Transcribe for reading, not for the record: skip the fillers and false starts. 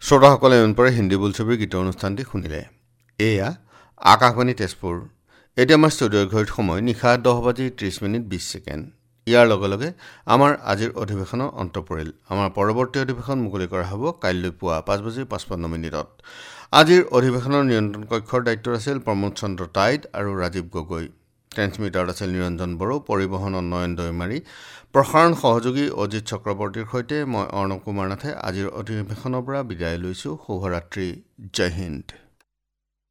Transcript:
শ্ৰোতাসকলে এনপৰে হিন্দী বোলছবিৰ গীতৰ অনুষ্ঠানটি শুনিলে। এয়া আকাশবাণী তেজপুৰ। এতিয়া আমাৰ ষ্টুডিঅ'ৰ ঘড়ীত সময় নিশা 10:30 ইয়াৰ লগে লগে আমাৰ আজিৰ অধিৱেশনৰ অন্ত পৰিল। আমাৰ পৰৱৰ্তী অধিৱেশন মুকলি কৰা হ'ব কাইলৈ পুৱা 5:55। আজিৰ অধিৱেশনৰ নিয়ন্ত্ৰণ কক্ষৰ দায়িত্বত আছিল প্ৰমোদ চন্দ্ৰ টাইড আৰু ৰাজীৱ গগৈ। ট্ৰেন্সমিটাৰত আছিল নিৰঞ্জন বড়ো, পৰিবহণত নয়ন দৈমাৰী, প্ৰসাৰণ সহযোগী অজিত চক্ৰৱৰ্তীৰ সৈতে মই অৰ্ণৱ কুমাৰ নাথে আজিৰ অধিৱেশনৰ পৰা বিদায় লৈছোঁ। শুভৰাত্ৰি। জয় হিন্দ।